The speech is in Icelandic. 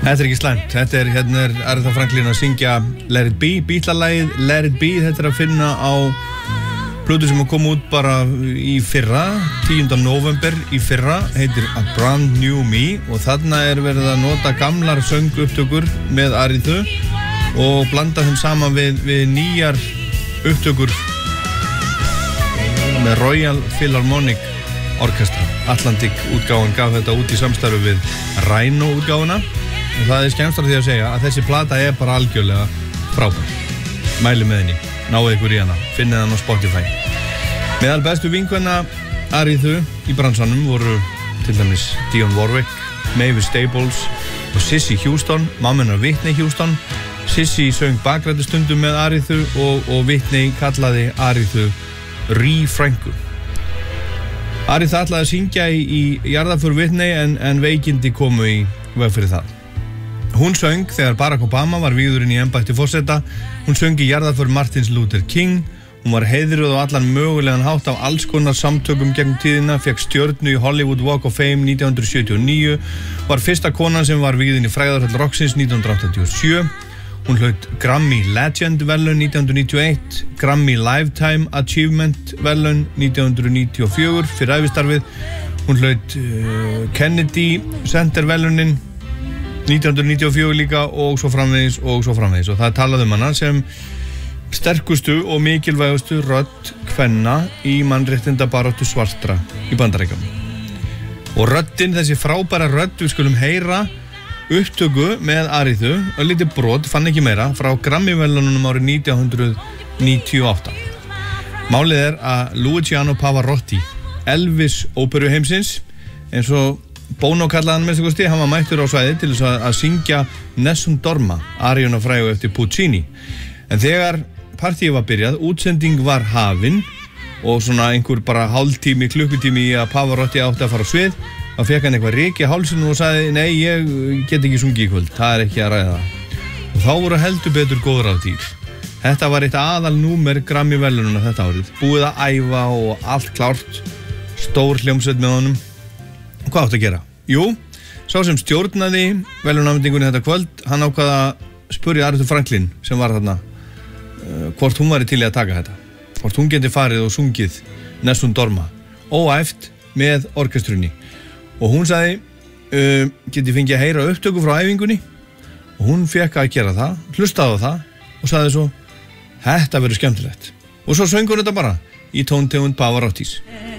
Þetta ekki slæmt, hérna er Aretha Franklin að syngja Let It Be, Beatles-lagið Let It Be, þetta að finna á plötu sem kom út bara í fyrra, 10. november í fyrra, heitir A Brand New Me og þarna verið að nota gamlar söngupptökur með Arethu og blanda þeim saman við nýjar upptökur með Royal Philharmonic Orchestra. Atlantic útgáfan gaf þetta út í samstarfi við Rhino útgáfuna og það skemmst því að segja að þessi plata bara algjörlega frábær. Mæli með henni, náðu ykkur í hana, finnið hann á Spotify. Meðal bestu vinkvenna Arethu í bransanum voru til dæmis Dionne Warwick, Mavis Staples og Cissy Houston, mammenar Whitney Houston. Cissy söng bakrættistundum með Arethu og Whitney kallaði Arethu Frænku. Aretha ætlaði að syngja í jarðarför Whitney en veikindi komu í veg fyrir það. Hún söng þegar Barack Obama var vígðurinn í embætti forseta. Hún söng í jarðarför Martin Luther King. Hún var heiðruð á allan mögulegan hátt af alls konar samtökum gegn tíðina, fékk stjörnu í Hollywood Walk of Fame 1979, var fyrsta konan sem var vígðin í Frægðarhöll Roxins 1987. Hún hlaut Grammy Legend verðlaun 1991, Grammy Lifetime Achievement verðlaun 1994 fyrir ævistarfið. Hún hlaut Kennedy Center verðlaunin 1994 líka og svo framvegis og svo framvegis. Og það talaði hana sem sterkustu og mikilvægustu rödd kvenna í mannréttindabaráttu svartra í Bandaríkjunum. Og röddin, þessi frábæra rödd, við skulum heyra upptöku með Arethu, lítið brot, fann ekki meira, frá Grammy-verðlaununum árið 1998. Málið að Luciano Pavarotti, Elvis óperuheimsins, eins og Bono kallaði hann með kosti, hann var mættur á svæði til þess að syngja Nessun Dorma, aríuna frægu eftir Puccini. En þegar partíið var byrjað, útsending var hafin og svona einhver bara hálftími, klukkutími í að Pavarotti átti að fara á svið. Þá fekk hann eitthvað ryk í hálsinu og sagði, nei, ég get ekki sungið í kvöld, það ekki að ræða það. Og þá voru heldur betur góður af dýr. Þetta var eitt aðalnúmer Grammy-verðlaunanna þetta árið. Búið að æfa og allt klárt, stór hljómsveit með honum. Og hvað átti að gera? Jú, sá sem stjórnaði verðlaunafendingunni þetta kvöld, hann ákvað að spurja Aretha Franklin sem var þarna, hvort hún væri til í að taka þetta. Hvort hún geti farið og sungið Nessun Dorma, óæft með orkestrunni. Og hún sagði, geti fengið að heyra upptöku frá æfingunni og hún fekk að gera það, hlustaði á það og sagði svo, þetta verður skemmtilegt. Og svo söng hún þetta bara í tóntegund Pavarottis.